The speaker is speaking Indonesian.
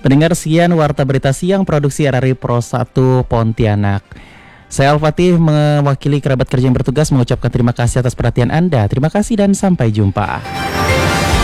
Pendengar sekian Warta Berita Siang Produksi RRI Pro 1 Pontianak. Saya Al-Fatih mewakili kerabat kerja yang bertugas mengucapkan terima kasih atas perhatian Anda. Terima kasih dan sampai jumpa.